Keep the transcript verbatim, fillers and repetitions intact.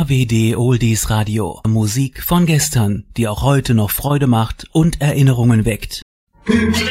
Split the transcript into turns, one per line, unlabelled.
K W D Oldies Radio. Musik von gestern, die auch heute noch Freude macht und Erinnerungen weckt.